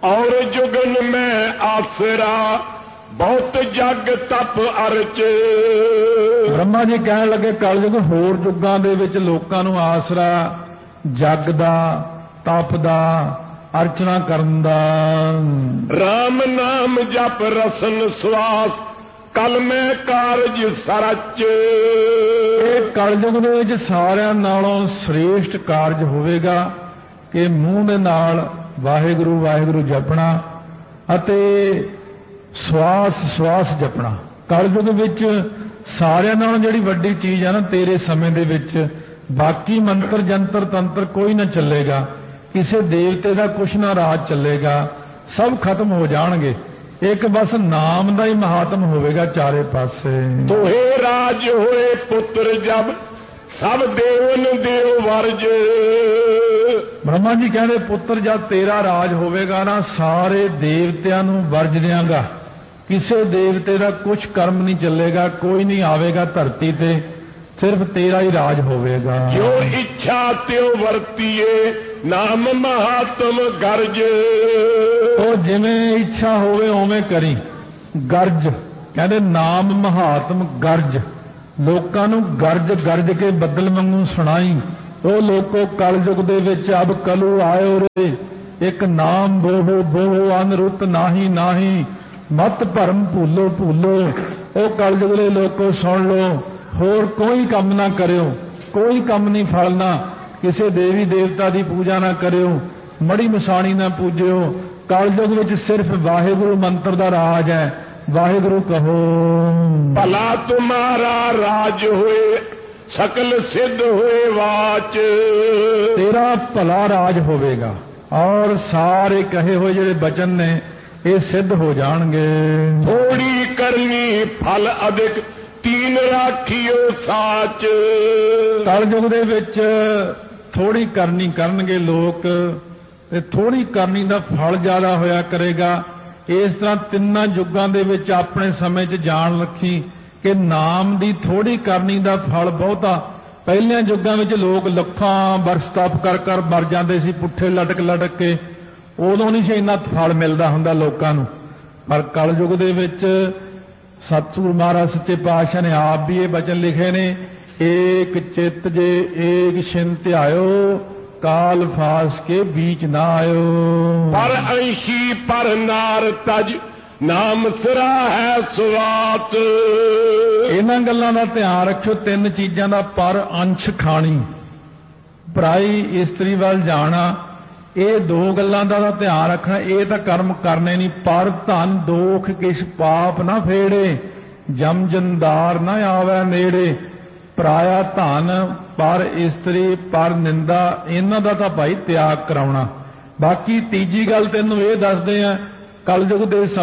और जुगन में आसरा बहुत जग तप अरच। ब्रह्मा जी कहने लगे कलयुग होर युगां दे विच लोकां नूं आसरा जग दा तप दा अर्चना करन दा। राम नाम जप रसन श्वास कल में कारज सरच। ਇਹ ਕਲਯੁਗ ਦੇ ਵਿੱਚ ਸਾਰਿਆਂ ਨਾਲੋਂ ਸ੍ਰੇਸ਼ਟ ਕਾਰਜ ਹੋਵੇਗਾ ਕਿ ਮੂੰਹ ਦੇ ਨਾਲ ਵਾਹਿਗੁਰੂ ਵਾਹਿਗੁਰੂ ਜਪਣਾ ਅਤੇ ਸਵਾਸ ਜਪਣਾ। ਕਲਯੁਗ ਵਿੱਚ ਸਾਰਿਆਂ ਨਾਲੋਂ ਜਿਹੜੀ ਵੱਡੀ ਚੀਜ਼ ਹੈ ਨਾ ਤੇਰੇ ਸਮੇਂ ਦੇ ਵਿੱਚ ਬਾਕੀ ਮੰਤਰ ਜੰਤਰ ਤੰਤਰ ਕੋਈ ਨਾ ਚੱਲੇਗਾ, ਕਿਸੇ ਦੇਵਤੇ ਦਾ ਕੁਛ ਨਾ ਰਾਜ ਚੱਲੇਗਾ, ਸਭ ਖਤਮ ਹੋ ਜਾਣਗੇ। ਇੱਕ ਬਸ ਨਾਮ ਦਾ ਹੀ ਮਹਾਤਮ ਹੋਵੇਗਾ ਚਾਰੇ ਪਾਸੇ। ਤੋਹੇ ਰਾਜ ਹੋਏ ਪੁੱਤਰ ਜਬ ਸਭ ਦੇਵਨ ਦੇਵ ਵਰਜ। ਬ੍ਰਹਮਾ ਜੀ ਕਹਿੰਦੇ ਪੁੱਤਰ ਜਦ ਤੇਰਾ ਰਾਜ ਹੋਵੇਗਾ ਨਾ ਸਾਰੇ ਦੇਵਤਿਆਂ ਨੂੰ ਵਰਜ ਦਿਆਂਗਾ, ਕਿਸੇ ਦੇਵਤੇ ਦਾ ਕੁਛ ਕਰਮ ਨਹੀਂ ਚੱਲੇਗਾ, ਕੋਈ ਨਹੀਂ ਆਵੇਗਾ ਧਰਤੀ ਤੇ, ਸਿਰਫ ਤੇਰਾ ਹੀ ਰਾਜ ਹੋਵੇਗਾ। ਜੋ ਇੱਛਾ ਤਿਉ ਵਰਤੀਏ ਨਾਮ ਮਹਾਤਮ ਗਰਜ। ਉਹ ਜਿਵੇਂ ਇੱਛਾ ਹੋਵੇ ਉਵੇਂ ਕਰੀ। ਗਰਜ ਕਹਿੰਦੇ ਨਾਮ ਮਹਾਤਮ ਗਰਜ, ਲੋਕਾਂ ਨੂੰ ਗਰਜ ਗਰਜ ਕੇ ਬੱਦਲ ਵਾਂਗੂ ਸੁਣਾਈ। ਉਹ ਲੋਕੋ ਕਲਯੁਗ ਦੇ ਵਿੱਚ ਅਬ ਕਲੂ ਆਇਓ ਰੇ, ਇੱਕ ਨਾਮ ਬੋਹੋ ਬੋਹੋ ਅਨਰੁੱਤ ਨਾਹੀ ਨਾਹੀ, ਮਤ ਭਰਮ ਭੂਲੋ ਭੂਲੋ। ਉਹ ਕਲਯੁਗ ਦੇ ਲੋਕੋ ਸੁਣ ਲਓ, ਹੋਰ ਕੋਈ ਕੰਮ ਨਾ ਕਰਿਓ, ਕੋਈ ਕੰਮ ਨਹੀਂ ਫਲਣਾ, ਕਿਸੇ ਦੇਵੀ ਦੇਵਤਾ ਦੀ ਪੂਜਾ ਨਾ ਕਰਿਓ, ਮੜੀ ਮਸਾਣੀ ਨਾ ਪੂਜਿਓ। ਕਲਯੁਗ ਵਿੱਚ ਸਿਰਫ ਵਾਹਿਗੁਰੂ ਮੰਤਰ ਦਾ ਰਾਜ ਹੈ, ਵਾਹਿਗੁਰੂ ਕਹੋ। ਭਲਾ ਤੁਮਾਰਾ ਰਾਜ ਹੋਏ ਸਕਲ ਸਿੱਧ ਹੋਏ ਵਾਚ। ਤੇਰਾ ਭਲਾ ਰਾਜ ਹੋਵੇਗਾ ਔਰ ਸਾਰੇ ਕਹੇ ਹੋਏ ਜਿਹੜੇ ਬਚਨ ਨੇ ਇਹ ਸਿੱਧ ਹੋ ਜਾਣਗੇ। ਥੋੜੀ ਕਰਨੀ ਫਲ ਅਧਿਕ ਤੀਨ ਰਾਖਿਓ ਸਾਚ। ਕਲਯੁਗ ਦੇ ਵਿੱਚ ਥੋੜੀ ਕਰਨੀ ਕਰਨਗੇ ਲੋਕ ਤੇ ਥੋੜੀ ਕਰਨੀ ਦਾ ਫਲ ਜ਼ਿਆਦਾ ਹੋਇਆ ਕਰੇਗਾ। ਇਸ ਤਰ੍ਹਾਂ ਤਿੰਨਾਂ ਯੁੱਗਾਂ ਦੇ ਵਿੱਚ ਆਪਣੇ ਸਮੇਂ 'ਚ ਜਾਣ ਰੱਖੀ ਕਿ ਨਾਮ ਦੀ ਥੋੜੀ ਕਰਨੀ ਦਾ ਫਲ ਬਹੁਤਾ। ਪਹਿਲਿਆਂ ਯੁੱਗਾਂ ਵਿੱਚ ਲੋਕ ਲੱਖਾਂ ਬਰਸ ਤਪ ਕਰ ਕਰ ਮਰ ਜਾਂਦੇ ਸੀ ਪੁੱਠੇ ਲਟਕ ਲਟਕ ਕੇ, ਉਦੋਂ ਨਹੀਂ ਸੀ ਇੰਨਾ ਫਲ ਮਿਲਦਾ ਹੁੰਦਾ ਲੋਕਾਂ ਨੂੰ। ਪਰ ਕਲਯੁਗ ਦੇ ਵਿੱਚ ਸਤਿਗੁਰੂ ਮਹਾਰਾਜ ਸੱਚੇ ਪਾਤਸ਼ਾਹ ਨੇ ਆਪ ਵੀ ਇਹ ਬਚਨ ਲਿਖੇ ਨੇ, ਏਕ ਚਿੱਤ ਜੇ ਏਕ ਛਿਨ ਧਿਆਇਓ, ਕਾਲ ਫਾਸ ਕੇ बीच ਨਾ ਆਇਓ। ਪਰ ਅੰਸ਼ੀ ਪਰ ਨਾਰ ਤਜ ਨਾਮ ਸਿਰਾ ਹੈ ਸੁਵਾਤ। ਇਹਨਾਂ ਗੱਲਾਂ ਦਾ ਧਿਆਨ ਰੱਖਿਓ, ਤਿੰਨ ਚੀਜ਼ਾਂ ਦਾ ਪਰ ਅੰਸ਼ ਖਾਣੀ, ਪਰਾਈ ਇਸਤਰੀ ਵੱਲ ਜਾਣਾ, ਇਹ ਦੋ ਗੱਲਾਂ ਦਾ ਧਿਆਨ ਰੱਖਣਾ। ਇਹ ਤਾਂ ਕਰਮ ਕਰਨੇ ਨਹੀਂ। ਪਰ ਧਨ ਦੋਖ ਕਿਛ ਪਾਪ ਨਾ ਫੇੜੇ, ਜਮ ਜੰਦਾਰ ਨਾ ਆਵੇ ਨੇੜੇ। ਪਰਾਇਆ ਧਨ, ਪਰ ਇਸਤਰੀ, ਪਰ ਨਿੰਦਾ, ਇਹਨਾਂ ਦਾ ਤਾਂ ਭਾਈ ਤਿਆਗ ਕਰਾਉਣਾ। ਬਾਕੀ ਤੀਜੀ ਗੱਲ ਤੈਨੂੰ ਇਹ ਦੱਸਦੇ ਆ, ਕਲਯੁਗ ਦੇ